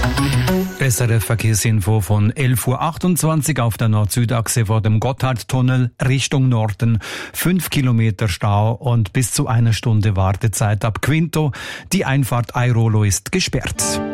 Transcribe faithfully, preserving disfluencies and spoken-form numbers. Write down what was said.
S R F Verkehrsinfo von elf Uhr achtundzwanzig auf der Nord-Süd-Achse vor dem Gotthardtunnel Richtung Norden. Fünf Kilometer Stau und bis zu einer Stunde Wartezeit ab Quinto. Die Einfahrt Airolo ist gesperrt.